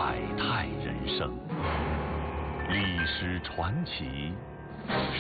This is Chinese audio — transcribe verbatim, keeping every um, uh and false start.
百态人生，历史传奇。